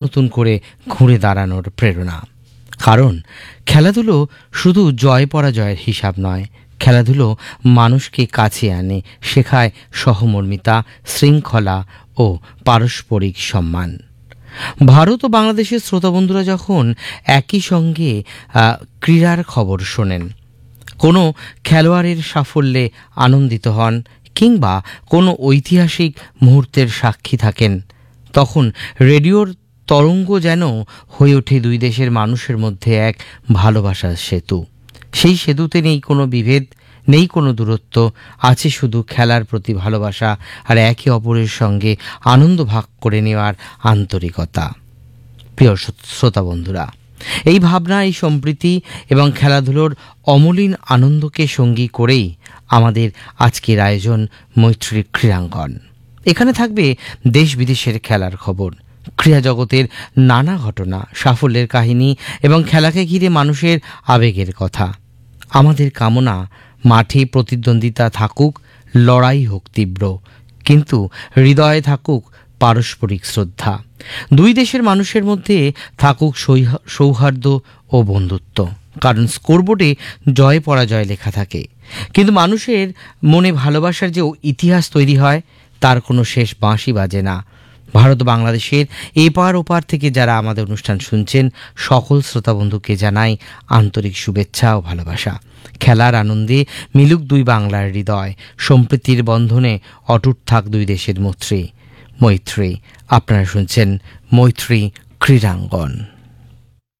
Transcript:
নতুন করে ঘুরে দাঁড়ানোর প্রেরণা। কারণ খেলাধুলো শুধু জয় পরাজয়ের হিসাব নয়, খেলাধুলো মানুষকে কাছে আনে, শেখায় সহমর্মিতা, শৃঙ্খলা ও পারস্পরিক সম্মান। ভারত ও বাংলাদেশের শ্রোতাবন্ধুরা যখন একই সঙ্গে ক্রীড়ার খবর শোনেন, কোনো খেলোয়াড়ের সাফল্যে আনন্দিত হন কিংবা কোনো ঐতিহাসিক মুহূর্তের সাক্ষী থাকেন, তখন রেডিওর তরঙ্গ যেন হয়ে ওঠে দুই দেশের মানুষের মধ্যে এক ভালোবাসার সেতু। সেই সেতুতে নেই কোনো বিভেদ, নেই কোনো দূরত্ব, আছে শুধু খেলার প্রতি ভালোবাসা আর একে অপরের সঙ্গে আনন্দ ভাগ করে নেওয়ার আন্তরিকতা। প্রিয় শ্রোতা বন্ধুরা, এই ভাবনা, এই সম্প্রীতি এবং খেলাধুলোর অমলিন আনন্দকে সঙ্গী করেই আমাদের আজকের আয়োজন মৈত্রী ক্রীড়াঙ্গন। এখানে থাকবে দেশ বিদেশের খেলার খবর, ক্রীড়া জগতের নানা ঘটনা, সাফল্যের কাহিনী এবং খেলাকে ঘিরে মানুষের আবেগের কথা। আমাদের কামনা, মাঠে প্রতিদ্বন্দ্বিতা থাকুক, লড়াই হোক তীব্র, কিন্তু হৃদয়ে থাকুক পারস্পরিক শ্রদ্ধা। দুই দেশের মানুষের মধ্যে থাকুক সৌহার্দ্য ও বন্ধুত্ব। কারণ স্কোরবোর্ডে জয় পরাজয় লেখা থাকে, কিন্তু মানুষের মনে ভালোবাসার যে ইতিহাস তৈরি হয় তার কোনো শেষ বাঁশি বাজে না। ভারত বাংলাদেশের এপার ওপার থেকে যারা আমাদের অনুষ্ঠান শুনছেন, সকল শ্রোতাবন্ধুকে জানাই আন্তরিক শুভেচ্ছা ও ভালোবাসা। খেলার আনন্দে মিলুক দুই বাংলার হৃদয়, সম্প্রীতির বন্ধনে অটুট থাক দুই দেশের মৈত্রী। আপনারা শুনছেন মৈত্রী ক্রীড়াঙ্গন।